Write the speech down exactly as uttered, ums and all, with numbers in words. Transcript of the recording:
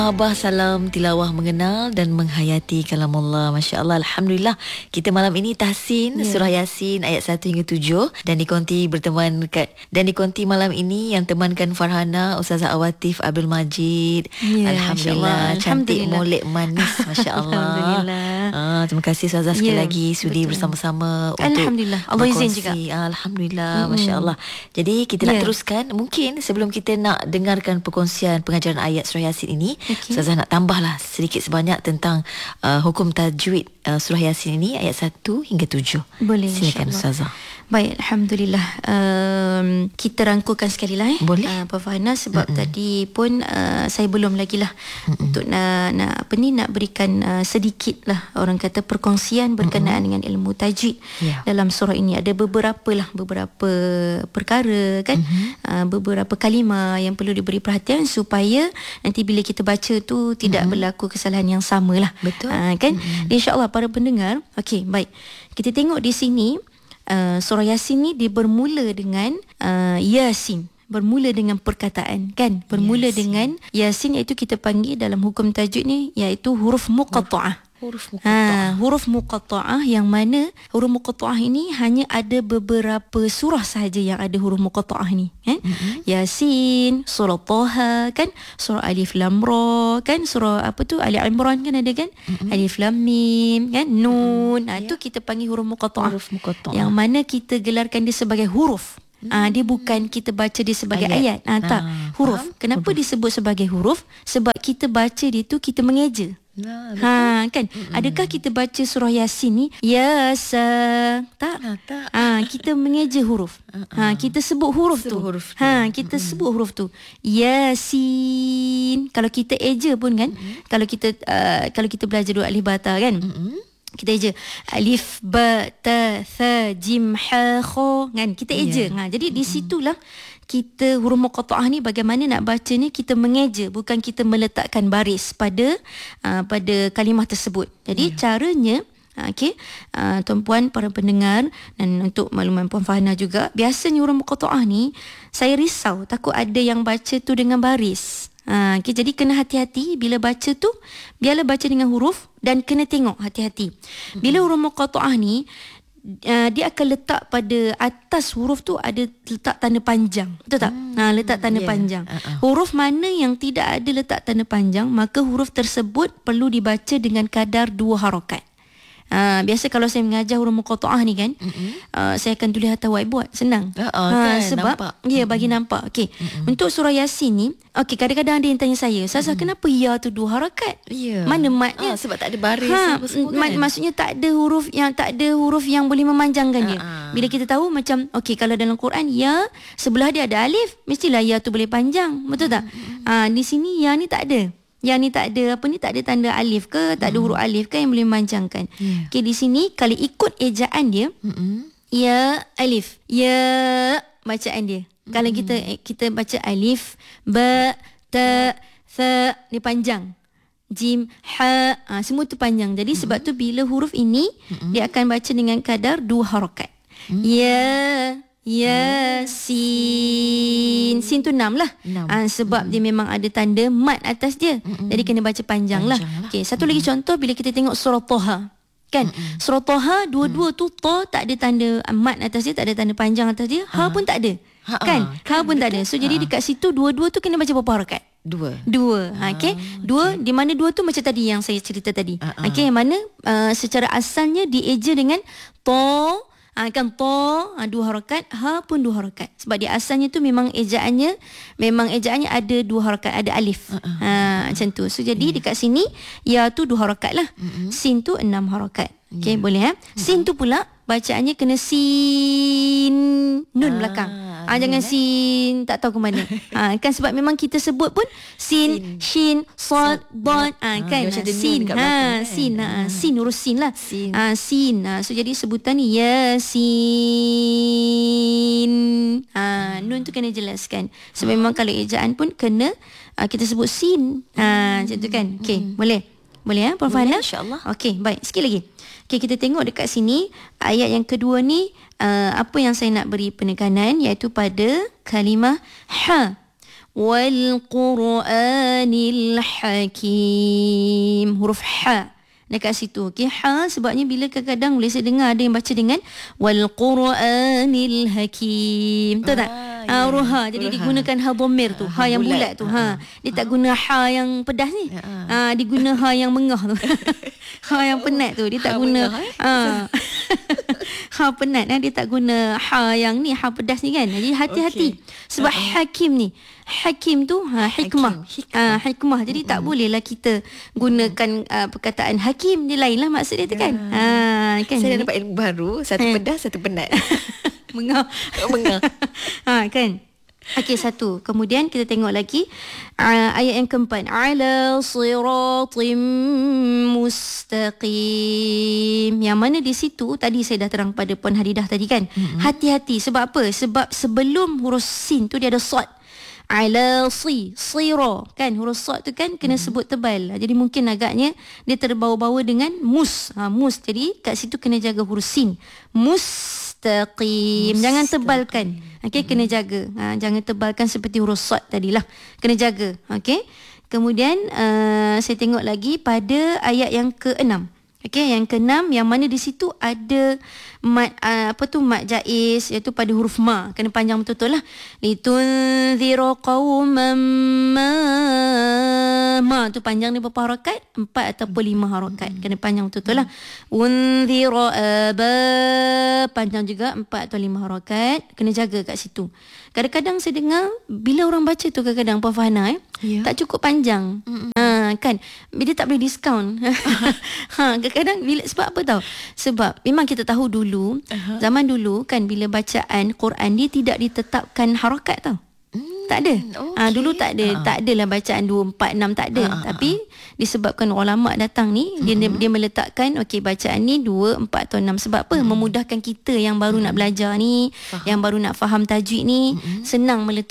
Abah salam tilawah mengenal dan menghayati kalamullah. Masya Allah, Alhamdulillah. Kita malam ini tahsin yeah. surah Yasin ayat satu hingga tujuh dan dikonti berteman kat, dan dikonti malam ini yang temankan Farhana, Ustazah Awatif Abdul Majid. Yeah, Alhamdulillah. Cantik, molek, manis. Masya Allah. Alhamdulillah. Ah, terima kasih Ustazah sekali yeah, lagi sudi betul. bersama-sama. Alhamdulillah. Allah izin juga. Alhamdulillah. Mm-hmm. Masya Allah. Jadi kita yeah. nak teruskan. Mungkin sebelum kita nak dengarkan perkongsian pengajaran ayat surah Yasin ini, okay. Ustazah nak tambahlah sedikit sebanyak tentang uh, hukum tajwid uh, surah Yasin ini ayat satu hingga tujuh. Boleh, silakan Ustazah. Baik, Alhamdulillah. Um, kita rangkukan sekali lah eh. Boleh. Uh, Puan Farhana, sebab Mm-mm. tadi pun uh, saya belum lagi lah Mm-mm. untuk nak, nak apa ni nak berikan uh, sedikit lah orang kata perkongsian berkenaan Mm-mm. dengan ilmu tajwid yeah. dalam surah ini. Ada beberapa lah beberapa perkara kan, uh, beberapa kalimah yang perlu diberi perhatian supaya nanti bila kita baca tu tidak Mm-mm. berlaku kesalahan yang sama lah. Betul. Uh, kan? InsyaAllah para pendengar. Okey, baik. Kita tengok di sini. Uh, surah Yasin ni dia bermula dengan uh, Yasin, bermula dengan perkataan kan, bermula Yasin. dengan Yasin, iaitu kita panggil dalam hukum tajwid ni iaitu huruf muqatta'ah. Huruf muqatta'ah. Ha, huruf muqatta'ah yang mana huruf muqatta'ah ini hanya ada beberapa surah sahaja yang ada huruf muqatta'ah ni kan. Mm-hmm. Yasin, surah Taha kan, surah Alif Lam Ra kan, surah apa tu Ali Imran kan ada kan, mm-hmm. Alif Lam Mim kan, Nun. Ha, yeah. tu kita panggil huruf muqatta'ah. Huruf muqatta'ah. Yang mana kita gelarkan dia sebagai huruf. Ah, dia bukan kita baca dia sebagai ayat, ayat. Ah, tak, ah, huruf. Faham? Kenapa huruf. disebut sebagai huruf? Sebab kita baca dia tu kita mengeja. Nah, ha kan, Mm-mm. adakah kita baca surah Yasin ni Yasa? Tak. Nah, tak. Ha, kita mengeja huruf. Uh-uh. Ha, kita sebut huruf sebut tu. Huruf tu. Ha, kita Mm-mm. sebut huruf tu. Yasin. Kalau kita eja pun kan, Mm-mm. kalau kita uh, kalau kita belajar dua alif bata kan. Mm-mm. Kita eja alif ba ta tha jim ha kha kan, kita eja. Yeah. Ha, jadi di situlah kita huruf muqatta'ah ni bagaimana nak baca ni, kita mengeja, bukan kita meletakkan baris pada uh, pada kalimah tersebut. Jadi yeah. caranya okey, uh, tuan-puan para pendengar dan untuk makluman Puan Farhana juga, biasanya huruf muqatta'ah ni saya risau takut ada yang baca tu dengan baris. Ha, okay, jadi kena hati-hati bila baca tu, biarlah baca dengan huruf dan kena tengok hati-hati. Bila huruf muqatta'ah ni uh, dia akan letak pada atas huruf tu ada letak tanda panjang. Betul tak? Hmm, ha, letak tanda yeah. panjang. Uh-uh. Huruf mana yang tidak ada letak tanda panjang, maka huruf tersebut perlu dibaca dengan kadar dua harakat. Uh, biasa kalau saya mengajar huruf muqatta'ah ni kan, uh, saya akan tulis atas whiteboard, senang. Uh, uh, kan, sebab ya, bagi nampak. Okey. Untuk surah Yasin ni, okey, kadang-kadang ada yang tanya saya, Sasa, kenapa ya tu dua harakat? Yeah. Mana matnya? Uh, sebab tak ada baris ha, apa semua kan. Maksudnya tak ada huruf yang tak ada huruf yang boleh memanjangkan dia. Uh-uh. Bila kita tahu macam okey, kalau dalam Quran ya sebelah dia ada alif, mestilah ya tu boleh panjang. Betul tak? Uh, di sini ya ni tak ada. Yang ni tak ada apa ni, tak ada tanda alif ke, tak ada huruf alif ke yang boleh memanjangkan. Yeah. Okey, di sini kalau ikut ejaan dia, mm-hmm. ya alif, ya bacaan dia. Mm-hmm. Kalau kita kita baca alif, ba, ta, tha, dia panjang. Jim, ha, ha semua tu panjang. Jadi mm-hmm. sebab tu bila huruf ini mm-hmm. dia akan baca dengan kadar dua harakat. Mm-hmm. Ya Yasin. Sin tu enam lah. Ha, sebab mm-hmm. dia memang ada tanda mat atas dia. Mm-hmm. Jadi kena baca panjang, panjang lah. lah. Okey, satu mm-hmm. lagi contoh bila kita tengok surah Taha. Kan? Mm-hmm. Surah Taha dua-dua mm-hmm. tu ta tak ada tanda mat atas dia, tak ada tanda panjang atas dia. Ha, ha pun tak ada. Ha, kan? Ha, ha pun betul. tak ada. So ha. jadi dekat situ dua-dua tu kena baca berapa harakat? Dua. Dua. Ha, okey. Dua okay. Di mana dua tu macam tadi yang saya cerita tadi. Ha, ha. Okey, yang mana uh, secara asalnya dieja dengan ta. Ha, kan ta ha, dua harakat, ha pun dua harakat. Sebab dia asalnya tu memang ejaannya memang ejaannya ada dua harakat, ada alif. Uh-uh. Ha, macam tu. So jadi yeah. dekat sini ya tu dua harakat lah. Uh-uh. Sin tu enam harakat. Okey, yeah. boleh eh? Uh-uh. Sin tu pula bacaannya kena sin nun ah, belakang. Ah, jangan eh? sin tak tahu ke mana. ah, kan sebab memang kita sebut pun sin, sin. shin, sad, dad. Ah, kan ah, sin. Ha, belakang, sin. Ha, ah. sin urus sin lah. Sin. Ah, sin. Ah, so jadi sebutan ni Yasin. Ah, nun tu kena jelaskan. So ah. memang kalau ejaan pun kena ah, kita sebut sin. Ah, macam tu kan. Okey, hmm. boleh. Boleh ya, Puan Farhana? InsyaAllah. Okey, baik. Sikit lagi. Okey, kita tengok dekat sini ayat yang kedua ni, uh, apa yang saya nak beri penekanan iaitu pada kalimah ha. wal Qur'anil hakim. Huruf ha dekat situ. Okey, ha sebabnya bila kadang-kadang boleh saya dengar ada yang baca dengan wal Qur'anil hakim. Tahu tak? Ah, huruf ha. Jadi digunakan ha dhamir tu, ha, ha yang bulat, bulat tu. Ha. Dia tak guna ha yang pedas ni. Ha, diguna ha yang mengah tu. Ha yang penat tu. Dia tak ha guna mengah, eh? ha. Ha penat, eh? Dia tak guna ha yang ni, ha pedas ni kan. Jadi hati-hati. Okay. Sebab uh-uh. hakim ni, hakim tu ha hikmah. Hakim, hikmah. Ha, hikmah. Jadi uh-uh. tak bolehlah kita gunakan uh, perkataan hakim, dia lainlah maksud dia tu kan. Uh. Ha kan. Saya dah dapat ilmu baru, satu ha. pedas, satu penat. Mengah. Mengah. Ha kan. Okey, satu. Kemudian kita tengok lagi uh, ayat yang keempat. Ala siratim mustaqim. Yang mana di situ tadi saya dah terang pada Puan Hadidah tadi kan. Mm-hmm. Hati-hati. Sebab apa? Sebab sebelum huruf sin tu dia ada sad. Ala si, sira kan, huruf sad tu kan kena mm-hmm. sebut tebal. Jadi mungkin agaknya dia terbawa-bawa dengan mus. Ha, mus. Jadi kat situ kena jaga huruf sin. Mustaqim. Jangan tebalkan. Okey, kena jaga. Ha, jangan tebalkan seperti huruf sad tadilah. Kena jaga. Okey. Kemudian uh, saya tengok lagi pada ayat yang keenam. Okey, yang keenam yang mana di situ ada mat uh, apa tu mat jaiz, iaitu pada huruf ma. Kena panjang betul-betul lah. Litunzira qauman ma. Ma tu panjang dia berapa harakat? Empat ataupun lima harakat. Kena panjang betul-betul lah. Unzira aba. Panjang juga empat atau lima harakat. Kena jaga kat situ. Kadang-kadang saya dengar bila orang baca tu kadang-kadang Puan Fahana eh, yeah. tak cukup panjang. Mm-hmm. Ha, kan? Dia tak boleh diskaun. Ha, kadang-kadang bila, sebab apa tahu? Sebab memang kita tahu dulu, uh-huh. zaman dulu kan bila bacaan Quran dia tidak ditetapkan harakat tau. Mm, tak ada. Okay. Ha, dulu tak ada, uh-huh. tak adalah bacaan dua, empat, enam tak ada. Uh-huh. Tapi disebabkan ulama datang ni, uh-huh. dia dia meletakkan okey bacaan ni dua, empat atau enam. Sebab apa? Uh-huh. Memudahkan kita yang baru uh-huh. nak belajar ni, faham. Yang baru nak faham tajwid ni, uh-huh. senang meletak